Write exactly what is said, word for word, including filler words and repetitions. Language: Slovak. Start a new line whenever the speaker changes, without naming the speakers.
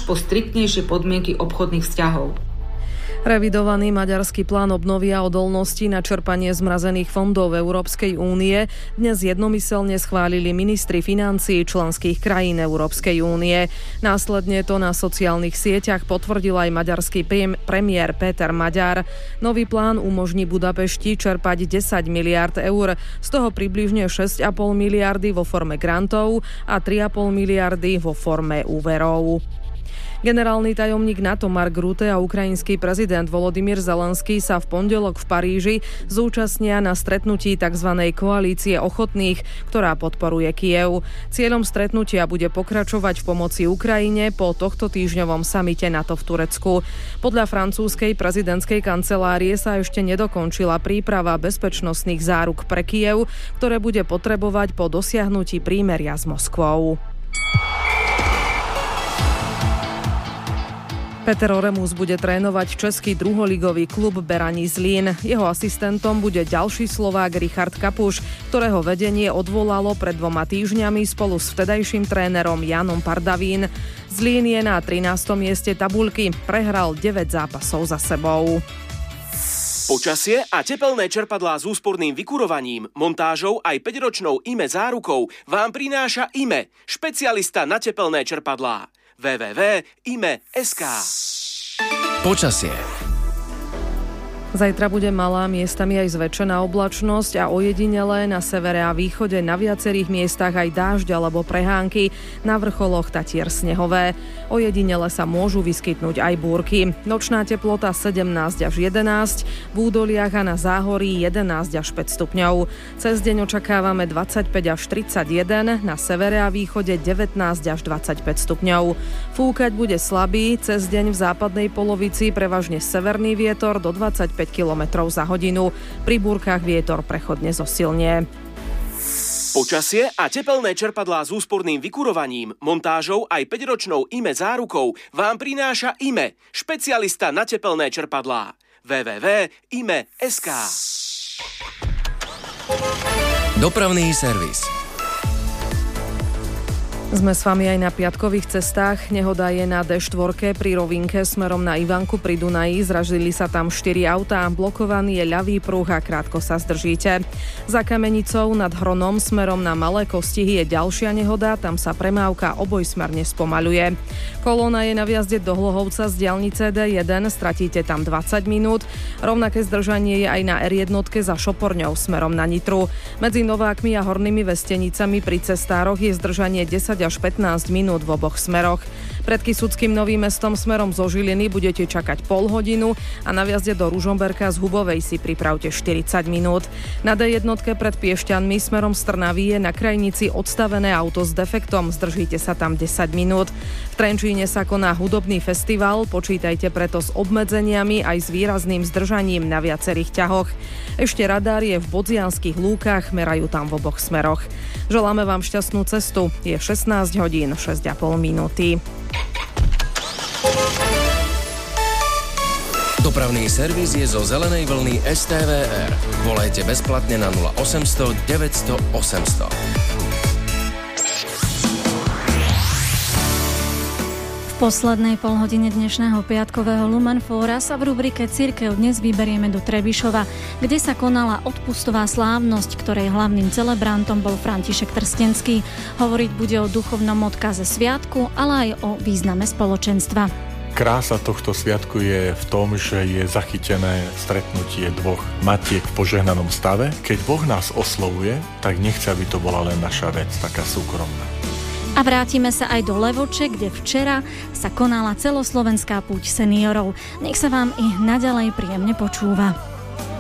až po striktnejšie podmienky obchodných vzťahov.
Revidovaný maďarský plán obnovy a odolnosti na čerpanie zmrazených fondov Európskej únie dnes jednomyselne schválili ministri financií členských krajín Európskej únie. Následne to na sociálnych sieťach potvrdil aj maďarský premiér Péter Maďar. Nový plán umožní Budapešti čerpať desať miliárd eur, z toho približne šesť a pol miliardy vo forme grantov a tri a pol miliardy vo forme úverov. Generálny tajomník NATO Mark Rutte a ukrajinský prezident Volodymyr Zelenský sa v pondelok v Paríži zúčastnia na stretnutí tzv. Koalície ochotných, ktorá podporuje Kyjev. Cieľom stretnutia bude pokračovať v pomoci Ukrajine po tohto týždňovom samite NATO v Turecku. Podľa francúzskej prezidentskej kancelárie sa ešte nedokončila príprava bezpečnostných záruk pre Kyjev, ktoré bude potrebovať po dosiahnutí prímeria s Moskvou. Peter Oremus bude trénovať český druholigový klub Beraní Zlín. Jeho asistentom bude ďalší Slovák Richard Kapuš, ktorého vedenie odvolalo pred dvoma týždňami spolu s vtedajším trénerom Jánom Pardavín. Zlín je na trinástom mieste tabuľky, prehral deväť zápasov za sebou.
Počasie a tepelné čerpadlá s úsporným vykurovaním, montážou aj päťročnou í em é zárukou vám prináša í em é, špecialista na tepelné čerpadlá. w w w bodka i m e bodka es ka.
Počasie.
Zajtra bude malá, miestami aj zväčšená oblačnosť a ojedinelé na severe a východe na viacerých miestach aj dážď alebo prehánky, na vrcholoch Tatier snehové. Ojedinele sa môžu vyskytnúť aj búrky. Nočná teplota sedemnásť až jedenásť, v údoliach a na záhorí jedenásť až päť stupňov. Cez deň očakávame dvadsaťpäť až tridsaťjeden, na severe a východe devätnásť až dvadsaťpäť stupňov. Fúkať bude slabý, cez deň v západnej polovici prevažne severný vietor do dvadsaťpäť kilometrov za hodinu. Pri búrkach vietor prechodne zosilnie.
Počasie a tepelné čerpadlá s úsporným vykurovaním, montážou aj päťročnou í em é zárukou vám prináša í em é, špecialista na tepelné čerpadlá. w w w bodka i m e bodka es ka.
Dopravný servis.
Sme s vami aj na piatkových cestách. Nehoda je na dé štyri pri rovinke smerom na Ivanku pri Dunaji. Zrazili sa tam štyri autá. Blokovaný je ľavý pruh a krátko sa zdržíte. Za Kamenicou nad Hronom smerom na Malé Kostihy je ďalšia nehoda. Tam sa premávka obojsmerne spomaľuje. Kolóna je na vjazde do Hlohovca z diaľnice dé jeden. Stratíte tam dvadsať minút. Rovnaké zdržanie je aj na er jeden za Šoporňou smerom na Nitru. Medzi Novákmi a Hornými Vestenicami pri cestároch je zdržanie desať až pätnásť minút v oboch smeroch. Pred Kysuckým Novým Mestom smerom zo Žiliny budete čakať pol hodinu a na vjazde do Ružomberka z Hubovej si pripravte štyridsať minút. Na dé jeden pred Piešťanmi smerom z Trnavy je na krajnici odstavené auto s defektom, zdržíte sa tam desať minút. V Trenčíne sa koná hudobný festival, počítajte preto s obmedzeniami aj s výrazným zdržaním na viacerých ťahoch. Ešte radár je v Bodzianskych lúkach, merajú tam v oboch smeroch. Želáme vám šťastnú cestu. Je šestnásť hodín šesť a pol minúty.
Dopravný servis je zo zelenej vlny es té vé er. Volajte bezplatne na nula osemsto deväťsto osemsto.
V poslednej polhodine dnešného piatkového Lumenfóra sa v rubrike Cirkev dnes vyberieme do Trebišova, kde sa konala odpustová slávnosť, ktorej hlavným celebrantom bol František Trstenský. Hovoriť bude o duchovnom odkaze sviatku, ale aj o význame spoločenstva.
Krása tohto sviatku je v tom, že je zachytené stretnutie dvoch matiek v požehnanom stave. Keď Boh nás oslovuje, tak nechce, aby to bola len naša vec, taká súkromná.
A vrátime sa aj do Levoče, kde včera sa konala celoslovenská púť seniorov. Nech sa vám i naďalej príjemne počúva.